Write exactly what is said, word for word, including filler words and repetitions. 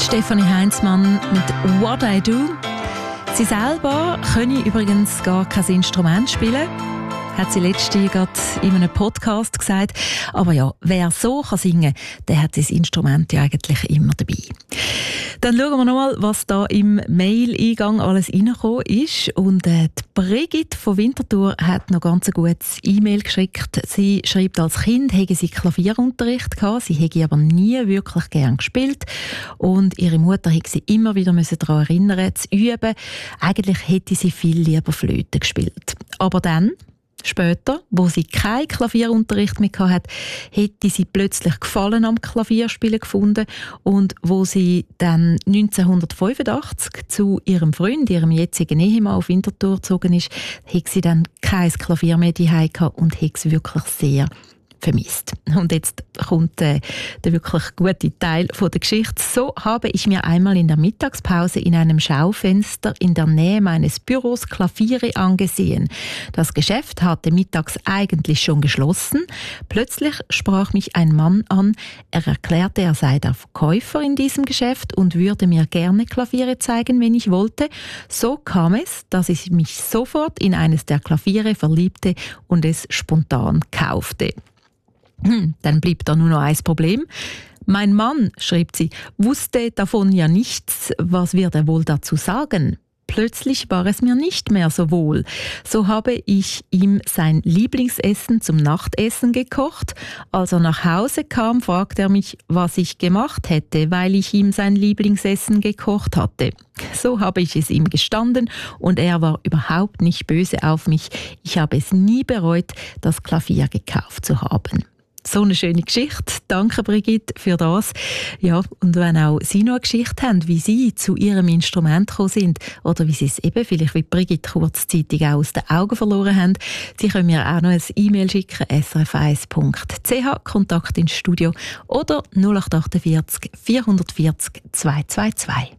Stefanie Heinzmann mit «What I Do». Sie selber können übrigens gar kein Instrument spielen, hat sie letztens gerade in einem Podcast gesagt. Aber ja, wer so kann singen kann, der hat das Instrument ja eigentlich immer dabei. Dann schauen wir nochmal, was da im Mail-Eingang alles reingekommen ist. Und äh, die Brigitte von Winterthur hat noch ganz ein gutes E-Mail geschickt. Sie schreibt, als Kind hätte sie Klavierunterricht gehabt. Sie hätte aber nie wirklich gern gespielt. Und ihre Mutter hätte sie immer wieder daran erinnern, zu üben. Eigentlich hätte sie viel lieber Flöte gespielt. Aber dann, später, wo sie keinen Klavierunterricht mehr hatte, hätte sie plötzlich Gefallen am Klavierspielen gefunden. Und wo sie dann neunzehnhundertfünfundachtzig zu ihrem Freund, ihrem jetzigen Ehemann auf Winterthur gezogen ist, hat sie dann kein Klavier mehr zu Hause gehabt und hat es wirklich sehr vermisst. Und jetzt kommt äh, der wirklich gute Teil von der Geschichte. So habe ich mir einmal in der Mittagspause in einem Schaufenster in der Nähe meines Büros Klaviere angesehen. Das Geschäft hatte mittags eigentlich schon geschlossen. Plötzlich sprach mich ein Mann an. Er erklärte, er sei der Verkäufer in diesem Geschäft und würde mir gerne Klaviere zeigen, wenn ich wollte. So kam es, dass ich mich sofort in eines der Klaviere verliebte und es spontan kaufte. Hm, dann blieb da nur noch ein Problem. Mein Mann, schrieb sie, wusste davon ja nichts. Was wird er wohl dazu sagen? Plötzlich war es mir nicht mehr so wohl. So habe ich ihm sein Lieblingsessen zum Nachtessen gekocht. Als er nach Hause kam, fragte er mich, was ich gemacht hätte, weil ich ihm sein Lieblingsessen gekocht hatte. So habe ich es ihm gestanden und er war überhaupt nicht böse auf mich. Ich habe es nie bereut, das Klavier gekauft zu haben. So eine schöne Geschichte. Danke, Brigitte, für das. Ja, und wenn auch Sie noch eine Geschichte haben, wie Sie zu Ihrem Instrument gekommen sind oder wie Sie es eben vielleicht wie Brigitte kurzzeitig auch aus den Augen verloren haben, Sie können mir auch noch ein E-Mail schicken, s r f eins punkt c h, Kontakt ins Studio oder null acht acht vier, vier vier null, zwei zwei zwei.